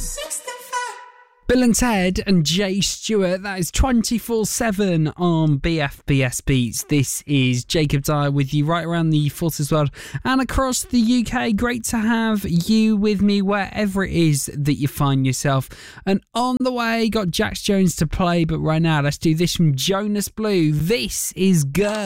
Bill and Ted and Jay Stewart, that is 24/7 on BFBS Beats. This is Jacob Dyer with you right around the Forces world and across the UK. Great to have you with me wherever it is that you find yourself. And on the way, got Jax Jones to play, but right now, let's do this from Jonas Blue. This is Girl.